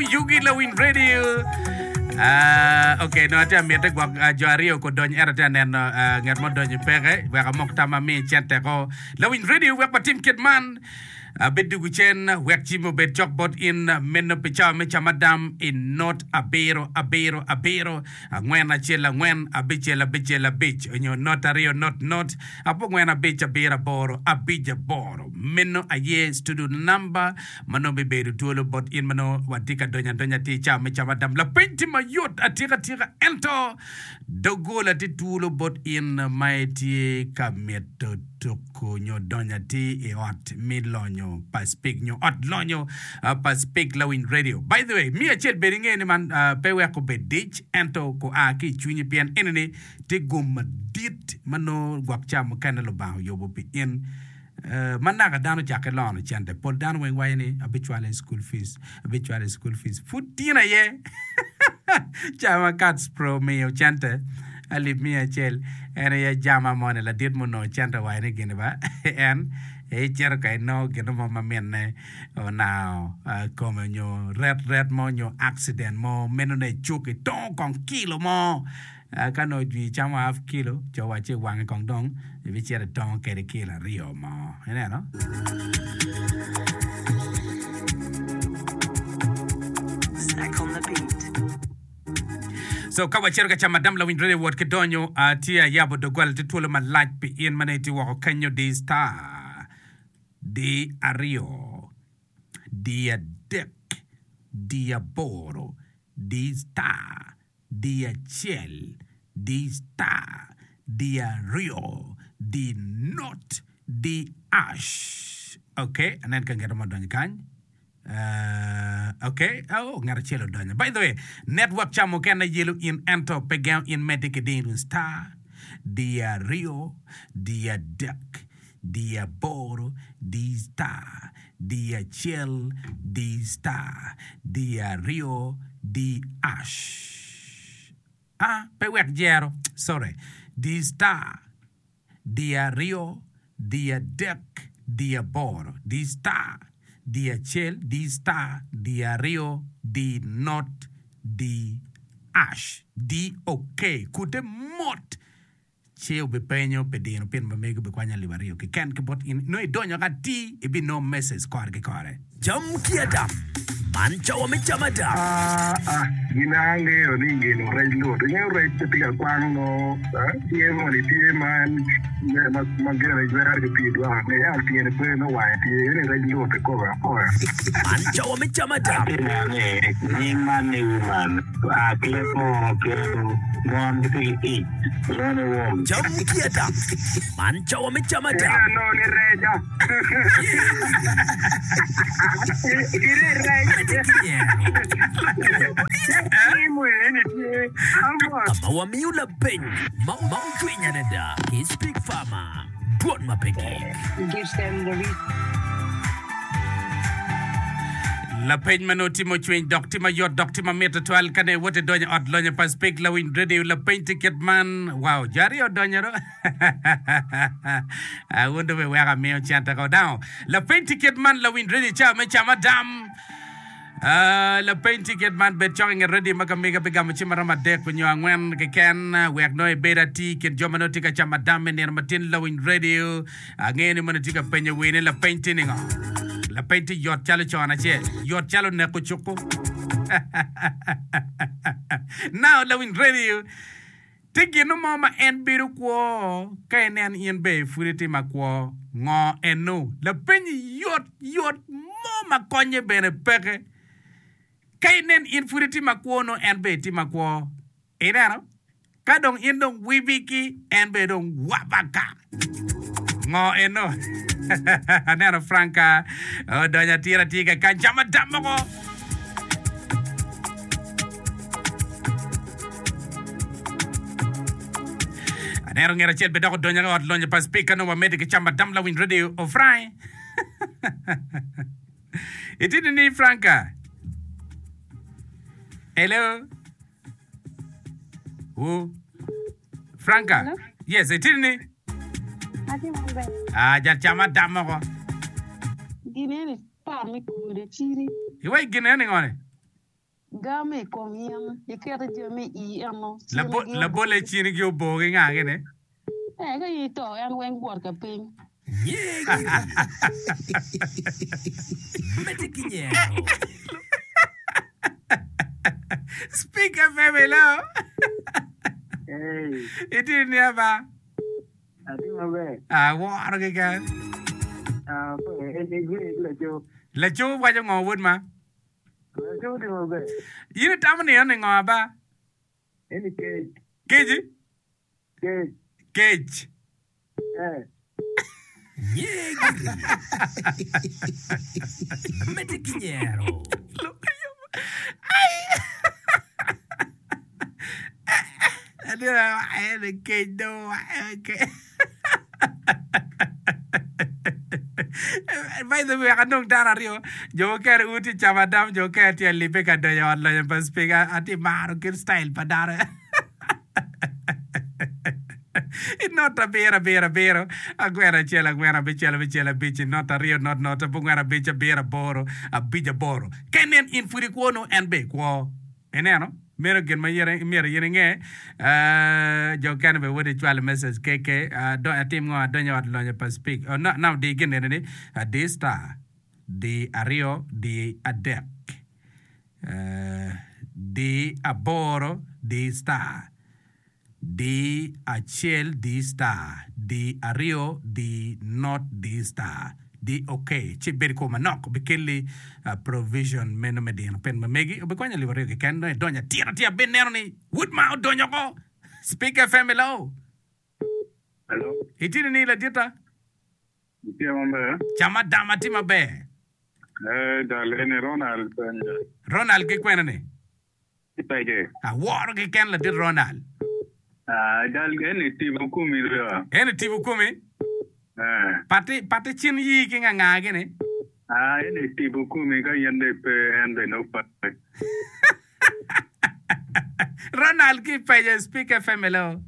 Yugi Lawin Radio. Okay, no ata mi te gwag Jario ko don era tan en ngat mo don pere wa ka mok tama mi chente ko Lawin Radio wa pa Tim Kidman beddu gu chen wek chimo be jokbot in menno picha me chamadam in not abero ngwen achela ngwen abichela bich onyo not ario not apo ngwen abicha bera boro abija boro menno aye studio number mano be bedu tolo bot in mano wadika donya ti chama chamadam la penti mayot atira ento dogola ti tulo bot in mighty kameto toko nyo donya ti e ot midlonyo paspik nyo ot lonyo paspik Lawin Radio. By the way, mi achel beringe ni man pewe ko bedich ento ko aki chunyi pian enene te gum dit mano gwakcha mo kanalo ba yobo pi in manaka dano jakelon chante pol dano wen wayne habitual school fees futina ye chama cats pro me chante ali mi achel ene ya jama mone la dit mo no chante wayne gene ba en cher kai no gene mo mamene now come nyo red mo nyo accident mo menone chuki ton kon kilo mo kano ji chama half kilo cho wache wang kong dong vi cher ton kere kilo rio mo ene no Stack on the beat. So kawa cherka cha Madam Lawin Radio word kedonyo tia yabo dogwal titulo ma like pi in maneti wako kanyo di star di ario di dek di boro di star di chel di star di rio di not di ash. Okay, and then can get them on kan. Okay. Oh, ngara chelo donya. By the way, network chamo kana yelo in ento pegang in medicadin star dia rio dia dek dia boro di star dia chel di star dia rio di ash. Pewek jero. Sorry. Di star dia rio dia dek dia boro di star dia chel, di star, dia rio, di not, di ash, di okay. Kute mot. Cheo be peño, pedino, pen mamego be kwanya libario. Ke ken ke bot in, no i donyo ka ti, ibi no message kore ke kore. Jam kiadam. Mancha wa mechamada. Ginange o ninge no rejlo. Tenye rejlo tiga kwano. Tiye mwani tiye man. Magera rejwera ke pidwa. Ne ya tiye ne pwe no wa tiye rejlo te koga koga. Mancha wa mechamada. Ginange nyingmani woman. Klepo mon kiti. Lone wom. Jam kiadam. Mancha wa mechamada. No ni reja. Ire reja. Amawa miula pen. Mau kwinya neda. His big farmer. Buat mapeki. Gives them the La peñ manoti mo chwen dokti ma yot dokti ma meta twal kane wote donya od lonya paspik Lawin Radio la peñ ticket man. Wow, jari od donya ro. I wonder where I may chanta go down. La peñ ticket man Lawin Radio cha me cha madam. La peñ ticket man bet chong ready makamega begam chimara dek punyo angwen ke ken wek no beta ti ken jomano tika cha madam ne matin Lawin Radio angeni manotika peño wene la peñ tininga. La painti yot chalo chona che yot chalo ne kuchuko. Now Lawin Radio tiki no mama en biru kwa kainen ien be furiti makwa ngo enu la penyi yot mama konye bene peke kainen in furiti makwa no en be ti makwa enano kadong indong wibiki en be dong wabaka ngo eno. Nero Franca donya tira tiga kanjama damoko. Nero ngera chet bedako donya od lonya paspika no mamede ke chamba dam Lawin Radio o fry. It didn't need Franca. Hello. Who? Franca. Hello? Yes, it didn't need. Jar chama dama ko. Gine ni pa mi ko de chiri. Iwai gine ni ngone. Game comien, e kere jemi I ano. La bole chini ki obo ki nga gene. Ga ito, en wen gwar ka ping. Nyegi. Metikinyero. Speak FM hello. Hey, Iti niaba. ati mabe. War ki kan. Ini gue lejo. La chu wa jo ngo wud ma. Lejo di mabe. Yini tamani ani ngo ba. Ini cage. Keji? Cage. Cage. Nyegi. Metikinyero. Ada cage do. Okay. By the way, kanong dara rio. Joker uti chamadam joker ti lipe ka do ya online pas pega ati maro kir style padara. Nota bera. Aguera bichela bichi. Nota rio, not bunguera bicha bera boro. A bija boro. Kenen in furikuono and be kwa. Eneno. Mero gen ma yere nge. Jo kan be wodi twal message keke. Do atim ngo donyo at lonyo pa speak. Now di gen ne. Di star. Di ario. Di adek. Di aboro. Di star. Di achiel di star, di ario di not di star, di okay. Ci ber ko manok be kelli provision meno medin pen megi be konya livre ke kan donya tira ben nerni wood ma donya ko speak FM hello. Hello. Itini ni la dita Tia mabe. chama damati mabe Dalene Ronald. Ronald ke kwena ne Itaje. war ke kan la dit Ronald Dal gene ti buku milwa. ene tibu kumi pati chin yi ki nga gene Ini ti buku mi ka yende pe hende no pa. Ronald ki page speak FM hello.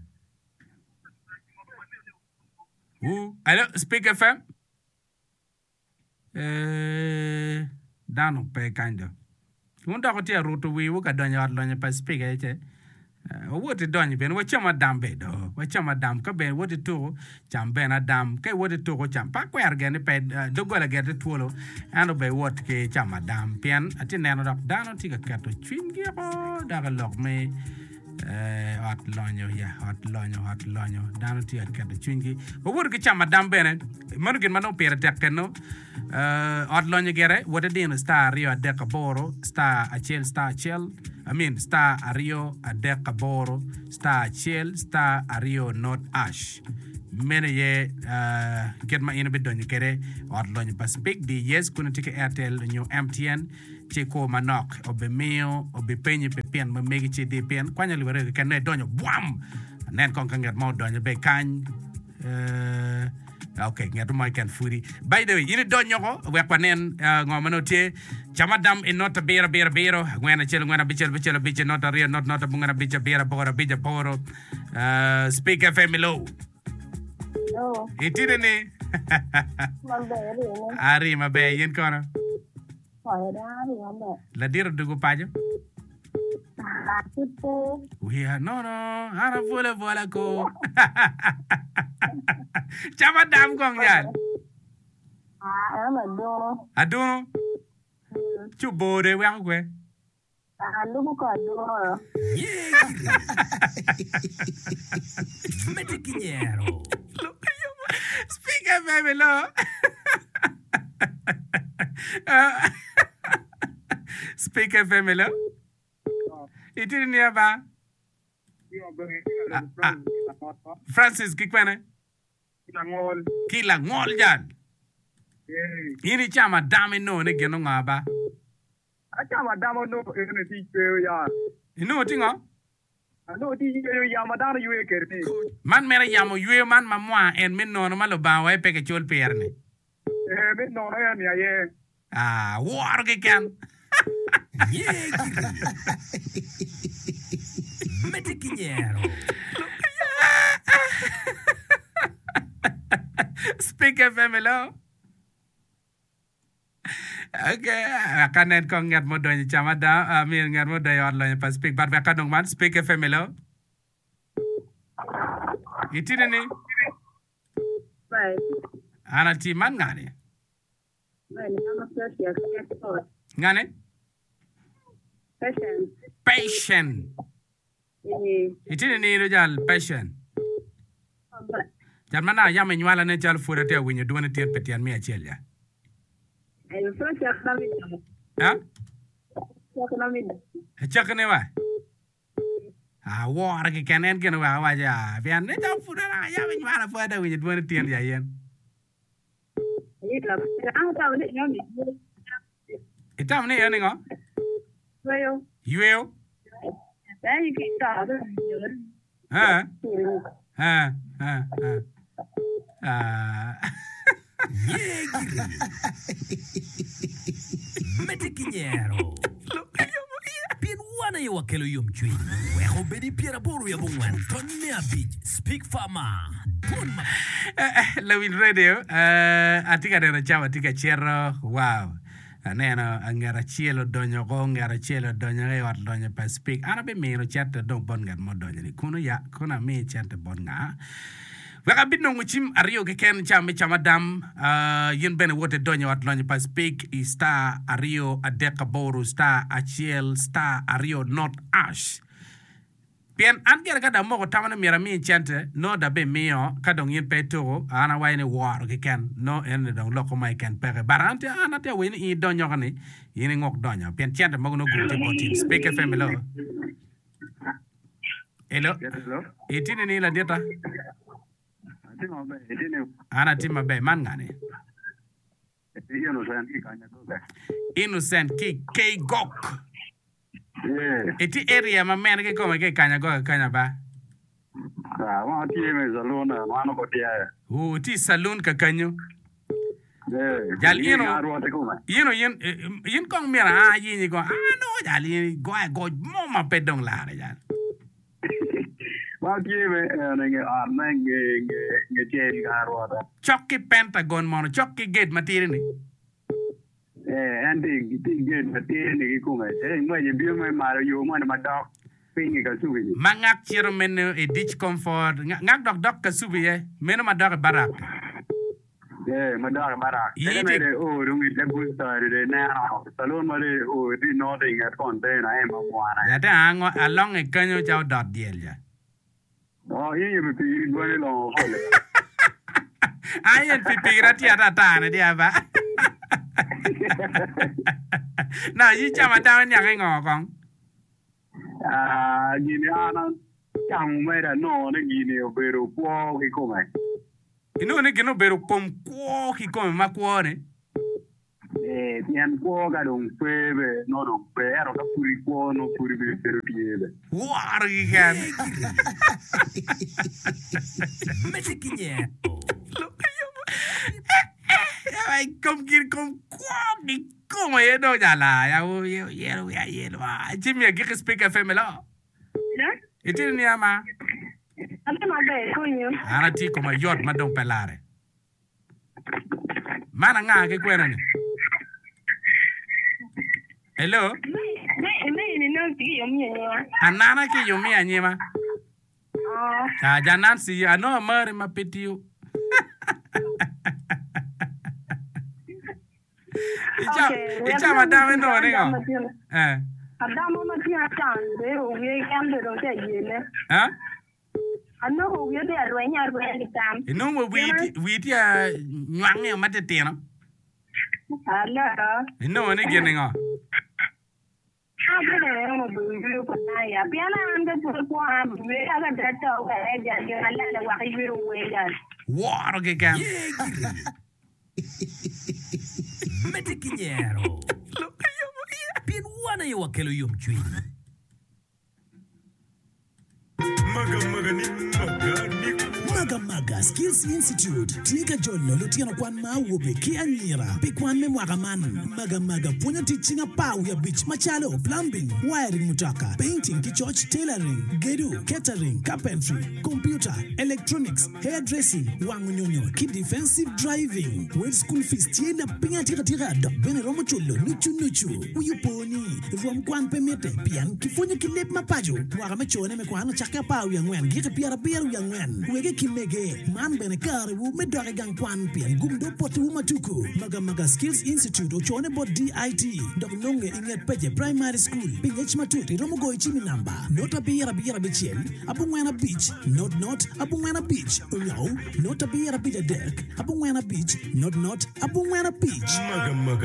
Hello speak FM. Dano pe kind of. Wunda ko tia rutu wi wuka donya adlonya pa speak eche. Wote donyi ben wachama dambe do wachama dam ka ben wote to cham ben adam ke wote to ko cham pa kwer gene pe dogola gete tuolo ando be wot ke chama dam pian ati neno dok dano tika kato chwingi ko daga lok me hot lonyo dano tika kato chwingi wote ke chama dam ben manukin mano pera tekeno hot lonyo gere wote dino star rio deka boro star achel star ario adeka boro star chiel star ario not ash mene ye get ma ina bidonyo kere odlonyo pacific di yes kuna tike airtel nyo mtn chiko manok obe mio obe penye pepian ma megi chi di pian kwanya libere ke ne donyo bwam nen kon kan get mo donyo be kan okay ngatu mai kan furi by the way ini donyo ko we panen ngomano tie chamadam in not bera ngwana chelo ngwana bichel not ria not bungana bicha bera boro speak FM low No, itire ni mambe ri ne. ari mabe yen kono Hoy da ri mambe. la dir dugu pajo Atipe. we are no ana vola ko chamadam kong yan Ama do. aduno chubode we akwe Lubu ko do. Nyegi. Metikinyero. speak FM hello speak FM hello itiri ni aba Francis kikwene kila ngol jan ini chama dame no ne geno ngaba Acha madamo no ene ti pe ya. inu tingo No ti ya madano yue kerti. man mera yamo yue man mamwa en min no malo bawa peke chol perne Me no ya ni ye. war ke kan Nyegi. Metikinyero. speak FM hello Okay, kanen ko ngat mo doon chamada, ngat mo doon online pa speak but kanong man speak FM hello. Itine ni Right. ana ti man ngani. Right. I'm a first year. Ngani? Patient. Itine ni ro jal patient. Jal mana ya me nyala ne jal furate winyo duone tier petian mi achel ya. And first year coming. Ha? Coming. Chakne wa. War ke kanen ken wa ja. Pian ne jal furate ya me nyala furate winyo duone tier ya yen. Itam ni yani ngo? Yueo. Ha? Metikinyero. Pien wana ya wakelo yom chui. Weho bedi piera boru ya bungwan. Tony Abich. Speak Farmer. Lewin Radio. Atika de chawa atika chero. Wow. Neno angara cielo donyo ko angara cielo donyo e wat donyo pa speak. Ana be miro chat dong bon ngat mo donyo ni. Kuno ya kuna mi chat bon nga. Waka bit nong chim ario ke ken chame chamadam yin bene wote donyo wat donyo pa speak I star ario adeka boru star achiel star ario not ash. Pian angera kada mo ko tamana mira mi chante no da be mio kadong yin peto ana waine war ke ken no en dong loko mai ken pere barante ana te wini I donyo kani yin ngok donyo pian chante mo no gute botin speak FM hello. Hello. Itini ni la dieta. Ana tima be man ngani. Innocent ki gok. Iti area ma men ke koma ke kanya ba. Wa ti me salon ma no ko dia. Ti salon ka kanyo. Jal yin kong mira yin ko no jal yin go mo ma pedong la jal. Wa ti me nge je garo da. Chokki Pentagon mono chokki gate matiri ni. Andi gate matiri ni ko ngai. Mo je bi me maro yo mo ma dok pingi ka subi. Mangak chiro men e ditch comfort ngak dok ka subi e men ma dok barak. Ma dok barak. Ene o rungi te gusta de na salon mare o di nodding at container e mo wana. Ya ta ango along e kanyo chao dot diel ya. Oh, yin me pi ngone lo hole. Ayen pipi grati ata na dia ba. Na yi chama ta nya ngai ngo kong. Gini ana chang me da no ne gini o pero po ki ko mai. Ino ne gino pero pom ko ki ko ma ko ne. Tian po ga dong pebe no dong pe ero ka puri po no puri be pero piede. War ki kan. Metikinyero. Ay kom ko ni como ye do ya la ya ye Jimmy ki speak FM la. Iti ni ama. Ante ma be kunyo. Ana ti como yot ma don pelare. Mana nga ke kwena ni. Hello. Me no ti yo mi ya. Anana ke yo mi anyema. Janan si ano mari ma petiu. Icha madame no ne go. Adamo ma ti atan de o ye kan de do te ye ne. Ha? Ano o ye de ro nya ro ye tam. Ino mo wi ti nyang e mate te no. Ala. Ino ne gene ngo. Ha be ne mo bu yu ko na ya. Piana ande ko am we aga data o ga ya ya ala la wa ki ru we ya. War ke kan. Metikinyero. Pien wana ya wakelo yom chui. Maga ni Maga Skills Institute tika jollo lutiano kwan ma wobe ki anyira pe kwan me mwagaman Maga punya teaching a power ya beach machalo plumbing wiring mutaka painting ki church tailoring gedu catering carpentry computer electronics hairdressing wangunyonyo ki defensive driving with school fees tienda pinga tira dok bene romo chulo nuchu uyuponi rom kwan pemete pian kifonyo kilep mapajo mwagame chone me kwan chaka power ya ngwen gite piara ya ngwen wege kimege man bene kare wu me doge gang kwan pian gumdo potu matuku Maga Skills Institute ochone bot DIT dok nonge inget peje primary school pingech matuti romo go ichimi namba nota biera bichel abungwena beach not abungwena beach unyo nota biera dek abungwena beach not abungwena beach Maga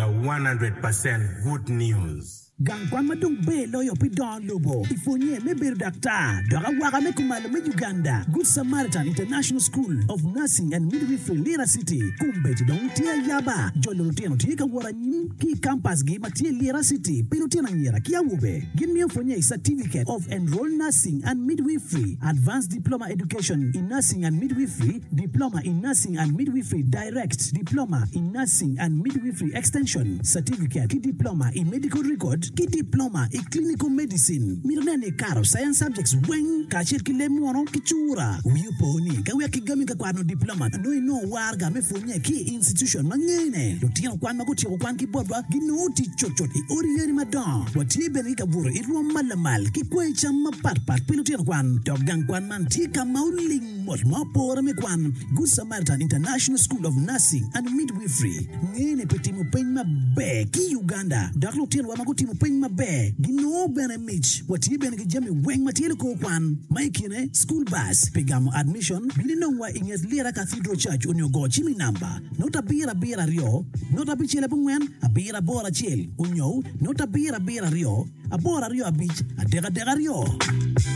100% good news. Gang kwan madung be loyo pidon lobo ifonye me ber dakta doga waga me kumalo me Uganda Good Samaritan International School of Nursing and Midwifery Lira City kumbe tidong tia yaba jolo tiano tika wara nyim ki campus gi matie Lira City pero tina nyera kia wube give me fonye certificate of enrolled nursing and midwifery advanced diploma education in nursing and midwifery diploma in nursing and midwifery direct diploma in nursing and midwifery extension certificate ki diploma in medical record ki diploma in clinical medicine mirnene karo science subjects wen ka shirki le mono kichura uyuponi ka we kigami ka kwano diploma no warga me fonye ki institution mangene lutino kwan maguti ko kwan ki bodwa ginuti chochot e oriyeri madan wati beni ka buro irwo malamal ki kwecha mapat pilutino kwan dogang kwan man tika mauling mot mapora me kwan Good Samaritan International School of Nursing and Midwifery ngene petimu penma be ki Uganda daklutino wa maguti penma be gino bene mich wati bene gijami weng matiele ko kwan maikine school bus pigamo admission bilinongwa inget Lira Cathedral Church onyogo chimi namba nota bira rio nota bichele bungwen abira bora chel unyo nota bira rio abora rio abich adega rio